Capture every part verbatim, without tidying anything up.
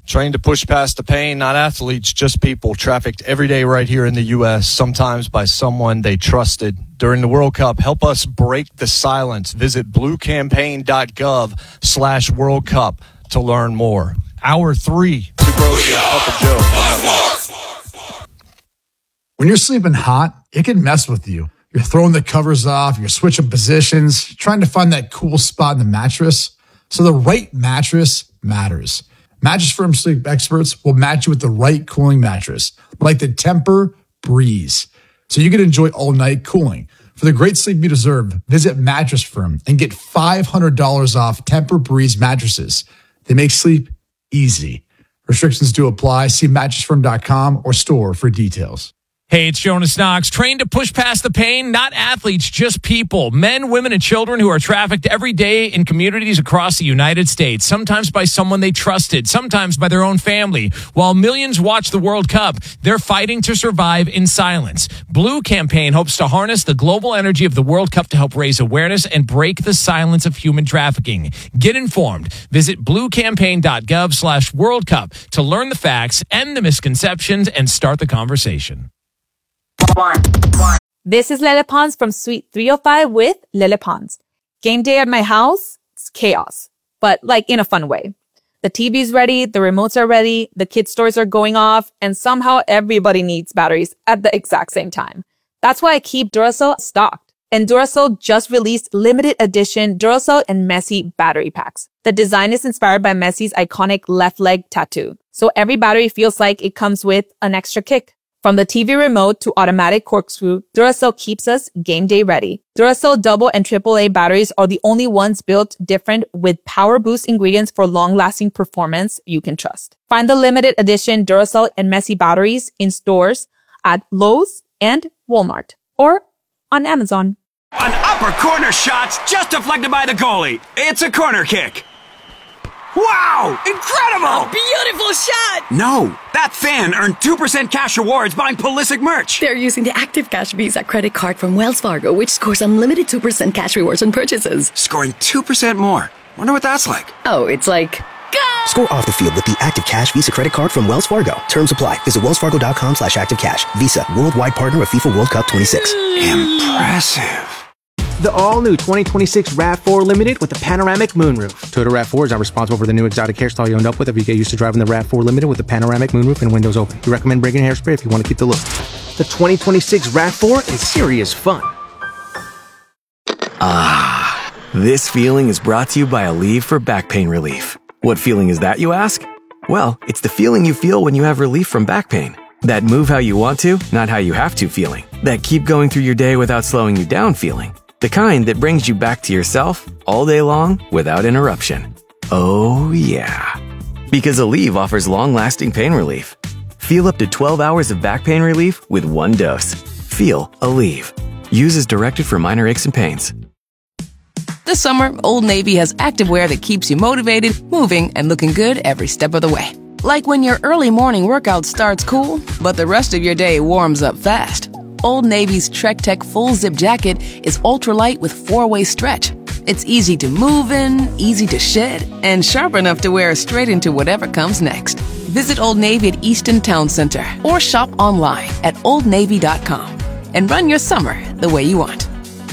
Trained to push past the pain, not athletes, just people trafficked every day right here in the U S, sometimes by someone they trusted. During the World Cup, help us break the silence. Visit bluecampaign.gov slash World Cup to learn more. Hour three. Two Bros and Papa Joe. When you're sleeping hot, it can mess with you. You're throwing the covers off, you're switching positions, trying to find that cool spot in the mattress. So the right mattress matters. Mattress Firm sleep experts will match you with the right cooling mattress, like the Tempur Breeze, so you can enjoy all-night cooling. For the great sleep you deserve, visit Mattress Firm and get five hundred dollars off Tempur Breeze mattresses. They make sleep easy. Restrictions do apply. See mattress firm dot com or store for details. Hey, it's Jonas Knox. Trained to push past the pain, not athletes, just people. Men, women, and children who are trafficked every day in communities across the United States, sometimes by someone they trusted, sometimes by their own family. While millions watch the World Cup, they're fighting to survive in silence. Blue Campaign hopes to harness the global energy of the World Cup to help raise awareness and break the silence of human trafficking. Get informed. Visit bluecampaign.gov slash World Cup to learn the facts, end the misconceptions, and start the conversation. This is Lele Pons from Suite three oh five with Lele Pons. Game day at my house, it's chaos, but like in a fun way. The T V's ready, the remotes are ready, the kids' toys are going off, and somehow everybody needs batteries at the exact same time. That's why I keep Duracell stocked. And Duracell just released limited edition Duracell and Messi battery packs. The design is inspired by Messi's iconic left leg tattoo, so every battery feels like it comes with an extra kick. From the T V remote to automatic corkscrew, Duracell keeps us game day ready. Duracell double and triple A batteries are the only ones built different with power boost ingredients for long-lasting performance you can trust. Find the limited edition Duracell and Messi batteries in stores at Lowe's and Walmart or on Amazon. An upper corner shot's just deflected by the goalie. It's a corner kick. Wow! Incredible! A beautiful shot! No, that fan earned two percent cash rewards buying Pulisic merch. They're using the Active Cash Visa credit card from Wells Fargo, which scores unlimited two percent cash rewards on purchases. Scoring two percent more. Wonder what that's like. Oh, it's like... Go! Score off the field with the Active Cash Visa credit card from Wells Fargo. Terms apply. Visit wellsfargo.com slash active cash. Visa, worldwide partner of FIFA World Cup twenty-six. Impressive. The all-new twenty twenty-six RAV four Limited with a panoramic moonroof. Toyota RAV four is not responsible for the new exotic hairstyle you end up with if you get used to driving the RAV four Limited with a panoramic moonroof and windows open. We recommend bringing hairspray if you want to keep the look. The twenty twenty-six RAV four is serious fun. Ah, this feeling is brought to you by Aleve for back pain relief. What feeling is that, you ask? Well, it's the feeling you feel when you have relief from back pain. That move how you want to, not how you have to feeling. That keep going through your day without slowing you down feeling. The kind that brings you back to yourself all day long without interruption. Oh, yeah. Because Aleve offers long-lasting pain relief. Feel up to twelve hours of back pain relief with one dose. Feel Aleve. Use as directed for minor aches and pains. This summer, Old Navy has activewear that keeps you motivated, moving, and looking good every step of the way. Like when your early morning workout starts cool, but the rest of your day warms up fast. Old Navy's Trek Tech Full Zip Jacket is ultralight with four-way stretch. It's easy to move in, easy to shed, and sharp enough to wear straight into whatever comes next. Visit Old Navy at Easton Town Center or shop online at old navy dot com and run your summer the way you want.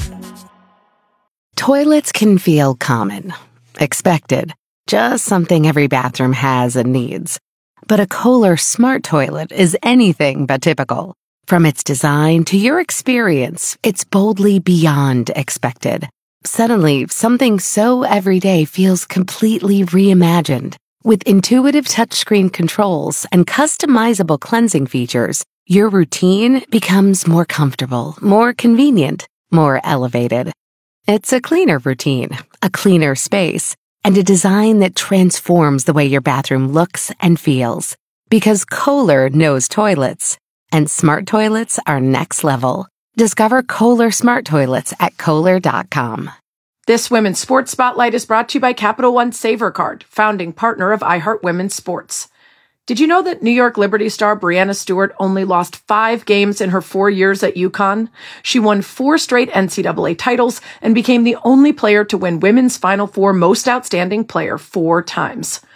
Toilets can feel common, expected, just something every bathroom has and needs. But a Kohler Smart Toilet is anything but typical. From its design to your experience, it's boldly beyond expected. Suddenly, something so everyday feels completely reimagined. With intuitive touchscreen controls and customizable cleansing features, your routine becomes more comfortable, more convenient, more elevated. It's a cleaner routine, a cleaner space, and a design that transforms the way your bathroom looks and feels. Because Kohler knows toilets. And smart toilets are next level. Discover Kohler Smart Toilets at Kohler dot com. This Women's Sports Spotlight is brought to you by Capital One Saver Card, founding partner of iHeart Women's Sports. Did you know that New York Liberty star Breanna Stewart only lost five games in her four years at UConn? She won four straight N C double A titles and became the only player to win Women's Final Four Most Outstanding Player four times.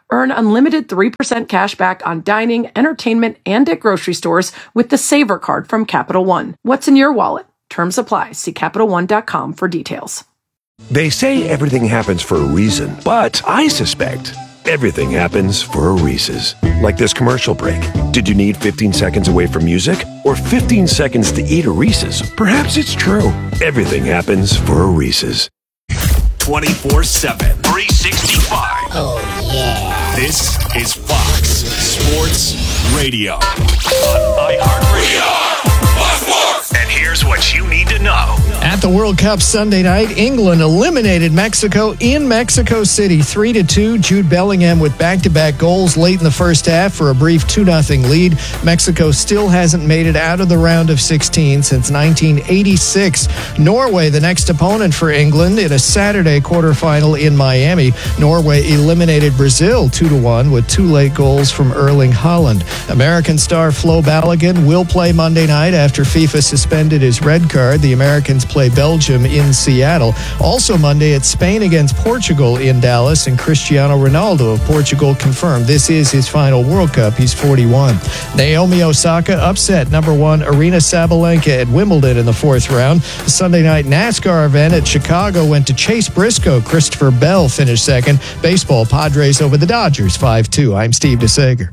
Earn unlimited three percent cash back on dining, entertainment, and at grocery stores with the Savor card from Capital One. What's in your wallet? Terms apply. See Capital One dot com for details. They say everything happens for a reason, but I suspect everything happens for a Reese's. Like this commercial break. Did you need fifteen seconds away from music or fifteen seconds to eat a Reese's? Perhaps it's true. Everything happens for a Reese's. twenty-four seven, three sixty-five. Oh, yeah. This is Fox Sports Radio on iHeartRadio. And here's what you need to know. At the World Cup Sunday night, England eliminated Mexico in Mexico City three to two. Jude Bellingham with back-to-back goals late in the first half for a brief two nothing lead. Mexico still hasn't made it out of the round of sixteen since nineteen eighty-six. Norway, the next opponent for England, in a Saturday quarterfinal in Miami. Norway eliminated Brazil two to one with two late goals from Erling Haaland. American star Flo Balogun will play Monday night after FIFA suspended his red card. The Americans play Belgium in Seattle. Also Monday, it's Spain against Portugal in Dallas, and Cristiano Ronaldo of Portugal confirmed this is his final World Cup. He's forty-one. Naomi Osaka upset number one Aryna Sabalenka at Wimbledon in the fourth round. The Sunday night NASCAR event at Chicago went to Chase Briscoe. Christopher Bell finished second. Baseball, Padres over the Dodgers five two. I'm Steve DeSager.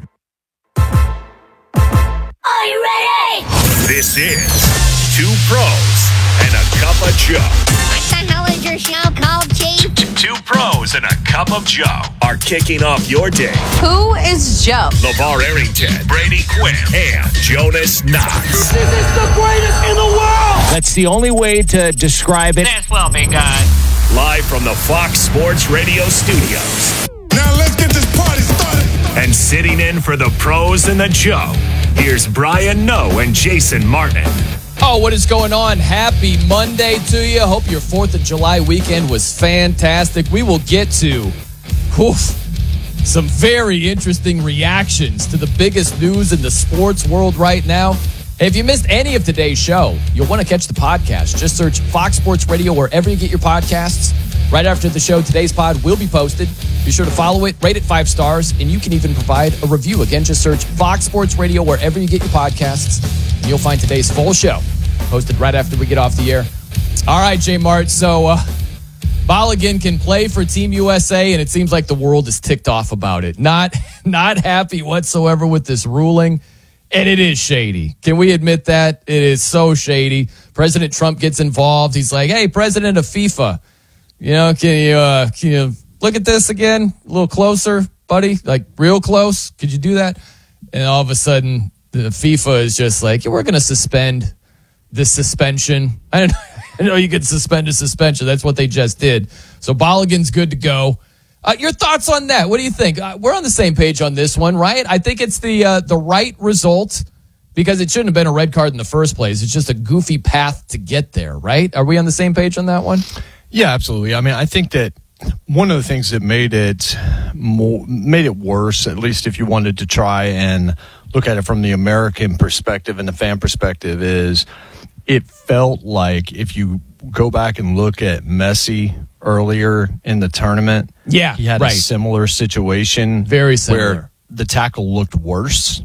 Are you ready? This is Two Pros and a Cup of Joe. What the hell is your show called, Chief? Two Pros and a Cup of Joe are kicking off your day. Who is Joe? LeVar Arrington, Brady Quinn, and Jonas Knox. This is the greatest in the world! That's the only way to describe it. This will be good. Live from the Fox Sports Radio studios. Now let's get this party started. And sitting in for the Pros and the Joe, here's Brian Noe and Jason Martin. Oh, what is going on? Happy Monday to you. Hope your fourth of July weekend was fantastic. We will get to oof, some very interesting reactions to the biggest news in the sports world right now. Hey, if you missed any of today's show, you'll want to catch the podcast. Just search Fox Sports Radio wherever you get your podcasts. Right after the show, today's pod will be posted. Be sure to follow it, rate it five stars, and you can even provide a review. Again, just search Fox Sports Radio wherever you get your podcasts, and you'll find today's full show posted right after we get off the air. All right, J. Mart, so uh, Balogun can play for Team U S A, and it seems like the world is ticked off about it. Not, not happy whatsoever with this ruling, and it is shady. Can we admit that? It is so shady. President Trump gets involved. He's like, hey, president of FIFA, you know, can you, uh, can you look at this again? A little closer, buddy? Like, real close? Could you do that? And all of a sudden, the FIFA is just like, yeah, we're going to suspend this suspension. I didn't, I didn't know you could suspend a suspension. That's what they just did. So Balogun's good to go. Uh, your thoughts on that? What do you think? Uh, we're on the same page on this one, right? I think it's the uh, the right result because it shouldn't have been a red card in the first place. It's just a goofy path to get there, right? Are we on the same page on that one? Yeah, absolutely. I mean, I think that one of the things that made it more, made it worse, at least if you wanted to try and look at it from the American perspective and the fan perspective, is it felt like if you go back and look at Messi earlier in the tournament, yeah, he had right. a similar situation. Very similar. Where the tackle looked worse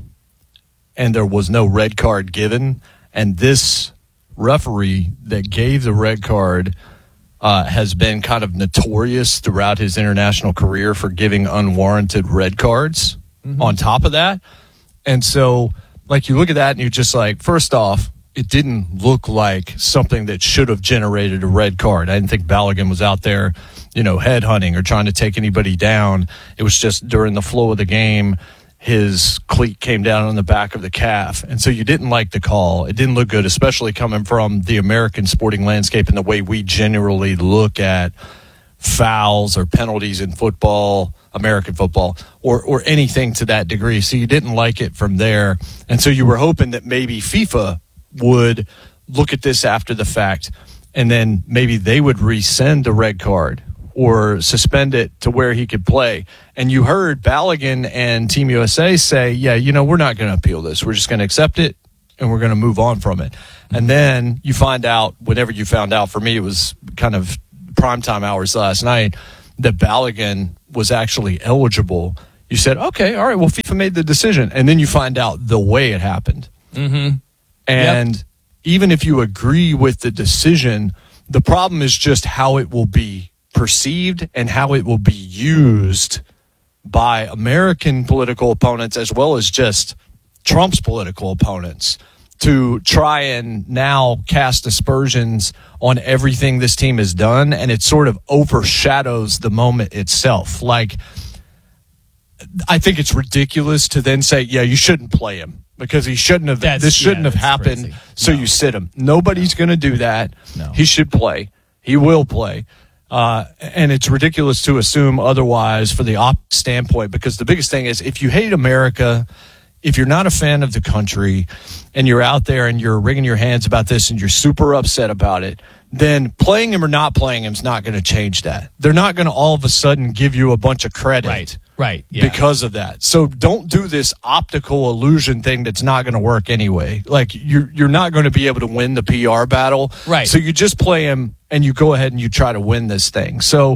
and there was no red card given. And this referee that gave the red card uh, has been kind of notorious throughout his international career for giving unwarranted red cards mm-hmm. on top of that. And so, like, you look at that and you're just like, first off, it didn't look like something that should have generated a red card. I didn't think Balogun was out there, you know, headhunting or trying to take anybody down. It was just during the flow of the game, his cleat came down on the back of the calf. And so you didn't like the call. It didn't look good, especially coming from the American sporting landscape and the way we generally look at fouls or penalties in football, American football, or or anything to that degree. So you didn't like it from there. And so you were hoping that maybe FIFA would look at this after the fact and then maybe they would rescind the red card or suspend it to where he could play. And you heard Balogun and Team U S A say, yeah, you know, we're not going to appeal this. We're just going to accept it and we're going to move on from it. And then you find out, whenever you found out, for me, it was kind of primetime hours last night, that Balogun was actually eligible You said, okay, all right, well, FIFA made the decision. And then you find out the way it happened. Mm-hmm. And yep. even if you agree with the decision, the problem is just how it will be perceived and how it will be used by American political opponents as well as just Trump's political opponents to try and now cast aspersions on everything this team has done, and it sort of overshadows the moment itself. Like, I think it's ridiculous to then say, yeah, you shouldn't play him because he shouldn't have, that's, this shouldn't yeah, have happened, crazy. so no. you sit him. Nobody's going to do that. No. He should play. He will play. Uh, and it's ridiculous to assume otherwise for the op standpoint, because the biggest thing is if you hate America, if you're not a fan of the country and you're out there and you're wringing your hands about this and you're super upset about it, then playing him or not playing him is not going to change that. They're not going to all of a sudden give you a bunch of credit. Right. Right. Yeah. Because of that. So don't do this optical illusion thing that's not going to work anyway. Like you're you're not going to be able to win the P R battle. Right. So you just play him and you go ahead and you try to win this thing. So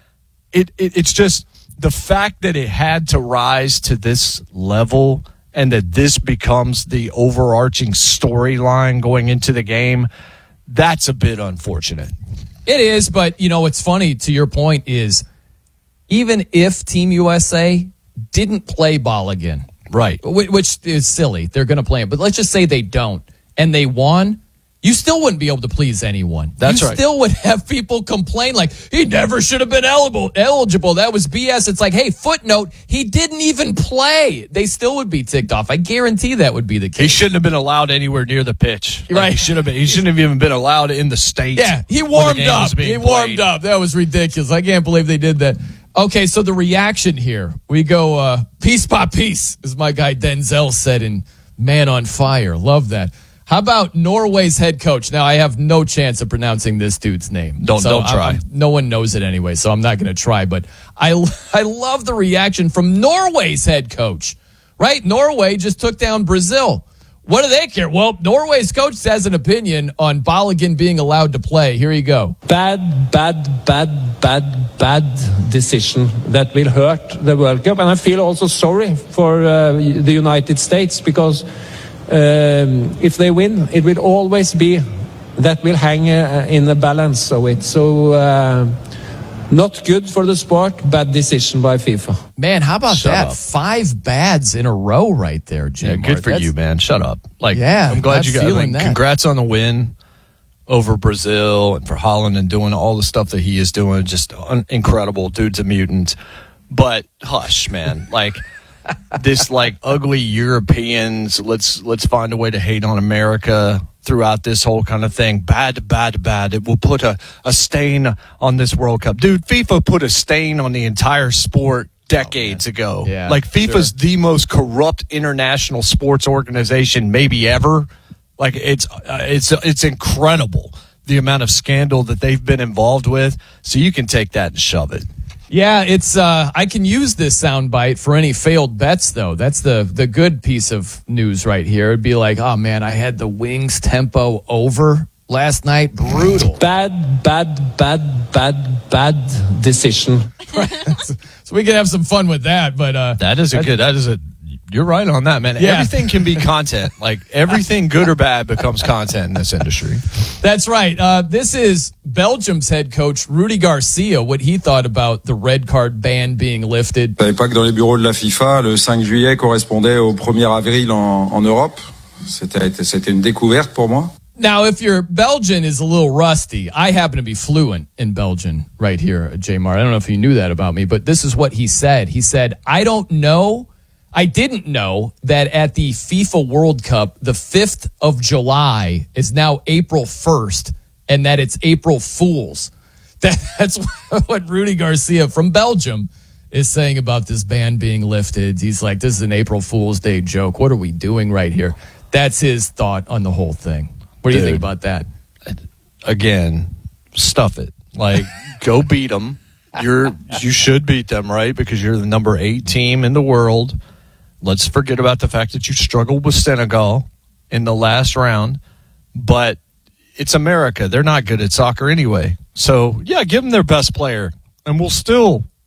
it, it it's just the fact that it had to rise to this level and that this becomes the overarching storyline going into the game, that's a bit unfortunate. It is, but you know what's funny to your point is even if Team U S A didn't play Balogun, right, which is silly, they're going to play him, but let's just say they don't, and they won, you still wouldn't be able to please anyone. That's you right. You still would have people complain like, he never should have been eligible. eligible. That was B S. It's like, hey, footnote, he didn't even play. They still would be ticked off. I guarantee that would be the case. He shouldn't have been allowed anywhere near the pitch. Like, right. He should have been. He shouldn't have even been allowed in the state. Yeah, he warmed up. He warmed up. That was ridiculous. I can't believe they did that. Okay, so the reaction here, we go uh, piece by piece, as my guy Denzel said in Man on Fire. Love that. How about Norway's head coach? Now, I have no chance of pronouncing this dude's name. Don't so don't try. I'm, no one knows it anyway, so I'm not going to try. But I, I love the reaction from Norway's head coach, right? Norway just took down Brazil. What do they care? Well, Norway's coach has an opinion on Balogun being allowed to play. Here you go. Bad, bad, bad, bad, bad decision that will hurt the World Cup. And I feel also sorry for uh, the United States because um, if they win, it will always be that will hang uh, in the balance of it. So uh, not good for the sport. Bad decision by FIFA. Man, how about Shut that? up. Five bads in a row right there, Jim. Yeah, good for That's, you, man. Shut up. Like, Yeah, I'm glad not you got. I feeling mean, that. congrats on the win over Brazil and for Holland and doing all the stuff that he is doing. Just un- incredible. Dude's a mutant. But hush, man. Like this, like ugly Europeans. Let's let's find a way to hate on America throughout this whole kind of thing. Bad, bad, bad. It will put a, a stain on this World Cup. Dude, FIFA put a stain on the entire sport decades oh, ago. Yeah, like FIFA's sure. the most corrupt international sports organization maybe ever. Like it's uh, it's it's incredible the amount of scandal that they've been involved with. So you can take that and shove it. Yeah, it's. Uh, I can use this soundbite for any failed bets, though. That's the the good piece of news right here. It'd be like, oh man, I had the Wings tempo over last night. Brutal. Bad, bad, bad, bad, bad decision. So we can have some fun with that. But uh, That is a good. That is a. You're right on that, man. Yeah. Everything can be content. Like everything, good or bad, becomes content in this industry. That's right. Uh, this is Belgium's head coach, Rudy Garcia, what he thought about the red card ban being lifted. Je savais pas que dans les bureaux de la FIFA, le cinq juillet correspondait au premier avril en, en Europe. C'était, c'était une découverte pour moi. Now, if your Belgian is a little rusty, I happen to be fluent in Belgian right here, J-Mar. I don't know if you knew that about me, but this is what he said. He said, I don't know, I didn't know that at the FIFA World Cup, the fifth of July is now April first, and that it's April Fool's. That, that's what Rudy Garcia from Belgium is saying about this ban being lifted. He's like, this is an April Fool's Day joke. What are we doing right here? That's his thought on the whole thing. What do you Dude, think about that? Again, stuff it. Like, go beat them. You're you should beat them, right? Because you're the number eight team in the world. Let's forget about the fact that you struggled with Senegal in the last round. But it's America. They're not good at soccer anyway. So, yeah, give them their best player. And we'll still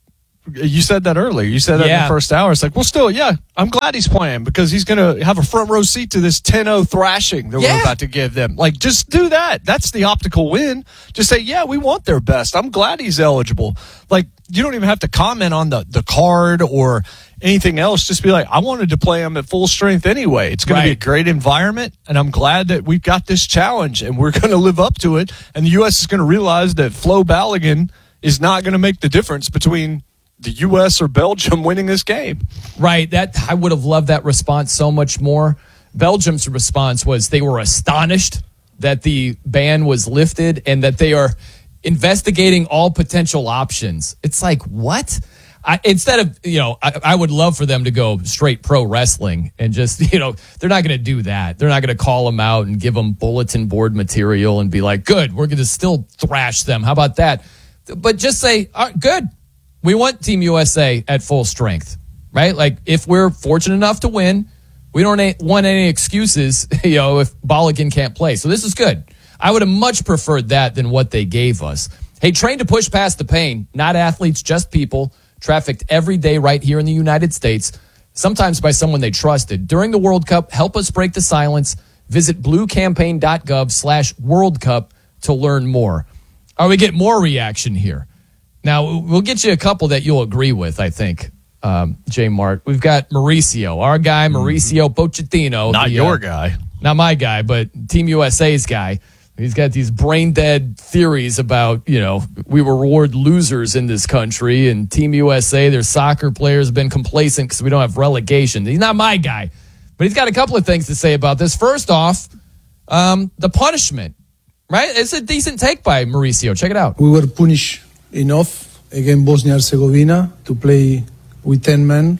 You said that earlier. You said that Yeah. in the first hour. It's like, well, still, yeah, I'm glad he's playing because he's going to have a front row seat to this ten oh thrashing that Yeah. we're about to give them. Like, just do that. That's the optical win. Just say, yeah, we want their best. I'm glad he's eligible. Like, you don't even have to comment on the, the card or anything else. Just be like, I wanted to play him at full strength anyway. It's going to be a Right. great environment, and I'm glad that we've got this challenge, and we're going to live up to it. And the U S is going to realize that Flo Balogun is not going to make the difference between the U S or Belgium winning this game. Right. That I would have loved that response so much more. Belgium's response was they were astonished that the ban was lifted and that they are investigating all potential options. It's like, what? I, instead of, you know, I, I would love for them to go straight pro wrestling and just, you know, they're not going to do that. They're not going to call them out and give them bulletin board material and be like, good, we're going to still thrash them. How about that? But just say, all right, good. We want Team U S A at full strength, right? Like, if we're fortunate enough to win, we don't a- want any excuses, you know, if Balogun can't play. So this is good. I would have much preferred that than what they gave us. Hey, train to push past the pain, not athletes, just people, trafficked every day right here in the United States, sometimes by someone they trusted. During the World Cup, help us break the silence. Visit bluecampaign.gov slash World Cup to learn more. Or we get more reaction here. Now, we'll get you a couple that you'll agree with, I think, um, J Mart. We've got Mauricio, our guy, Mauricio Pochettino. Not the, your uh, guy. Not my guy, but Team U S A's guy. He's got these brain-dead theories about, you know, we reward losers in this country, and Team U S A, their soccer players have been complacent because we don't have relegation. He's not my guy, but he's got a couple of things to say about this. First off, um, the punishment, right? It's a decent take by Mauricio. Check it out. We were punished enough against Bosnia Herzegovina to play with ten men,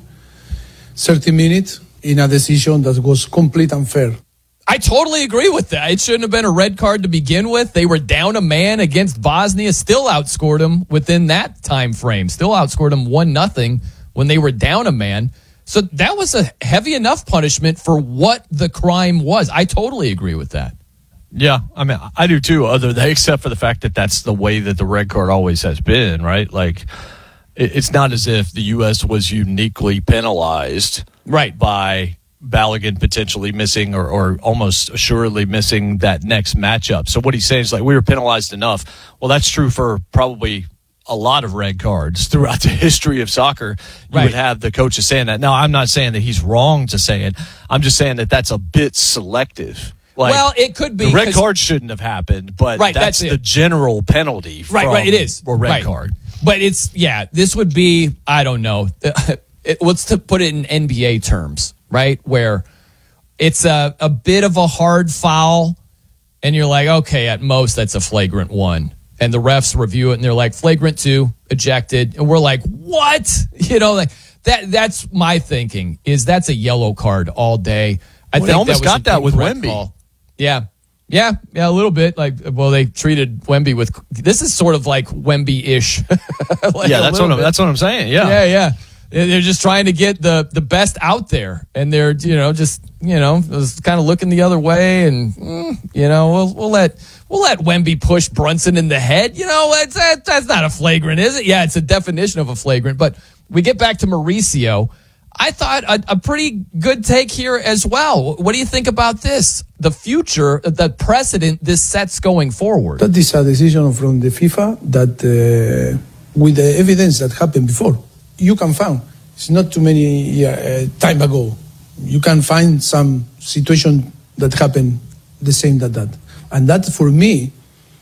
thirty minutes in a decision that was complete unfair. I totally agree with that. It shouldn't have been a red card to begin with. They were down a man against Bosnia, still outscored them within that time frame. Still outscored them one nothing when they were down a man. So that was a heavy enough punishment for what the crime was. I totally agree with that. Yeah, I mean, I do too, other than, except for the fact that that's the way that the red card always has been, right? Like, it, it's not as if the U S was uniquely penalized right by Balogun potentially missing or, or almost assuredly missing that next matchup. So what he's saying is, like, we were penalized enough. Well, that's true for probably a lot of red cards throughout the history of soccer. You Right. would have the coaches saying that. Now, I'm not saying that he's wrong to say it. I'm just saying that that's a bit selective. Like, well, it could be. the red 'cause- card shouldn't have happened, but Right, that's, that's the it. general penalty. Right, from right, it is. a red Right. card. But it's, yeah, this would be, I don't know. It, let's to put it in N B A terms, right? Where it's a, a bit of a hard foul, and you're like, okay, at most that's a flagrant one. And the refs review it, and they're like, flagrant two, ejected. And we're like, what? You know, like that. That's my thinking, is that's a yellow card all day. I Well, think they almost that was got an that with incorrect Wemby. call. Yeah. Yeah, yeah, a little bit. Like, well, they treated Wemby with. This is sort of like Wemby-ish. Like yeah, a that's little what I'm, bit. that's what I'm saying. Yeah, yeah, yeah. They're just trying to get the the best out there, and they're you know just you know just kind of looking the other way, and mm, you know we'll we'll let we'll let Wemby push Brunson in the head. You know that's that, that's not a flagrant, is it? Yeah, it's a definition of a flagrant. But we get back to Mauricio. I thought a, a pretty good take here as well. What do you think about this? The future, the precedent this sets going forward. That is a decision from the FIFA that, uh, with the evidence that happened before, you can find. It's not too many uh, time ago. You can find some situation that happened the same that that. And that, for me,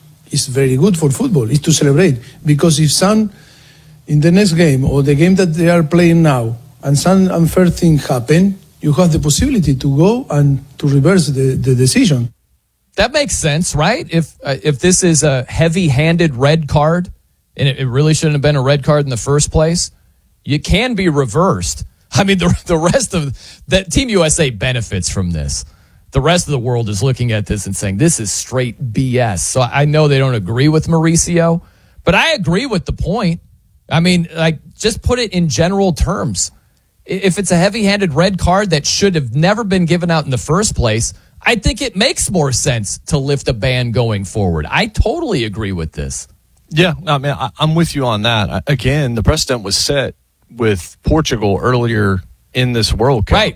is very good for football, is to celebrate. Because if some, in the next game, or the game that they are playing now, and some unfair thing happen, you have the possibility to go and to reverse the, the decision. That makes sense, right? If uh, if this is a heavy-handed red card, and it, it really shouldn't have been a red card in the first place, you can be reversed. I mean, the the rest of that Team U S A benefits from this. The rest of the world is looking at this and saying this is straight B S. So I know they don't agree with Mauricio, but I agree with the point. I mean, like, just put it in general terms. If it's a heavy-handed red card that should have never been given out in the first place, I think it makes more sense to lift a ban going forward. I totally agree with this. Yeah, I mean, I, I'm with you on that. I, again, the precedent was set with Portugal earlier in this World Cup. Right.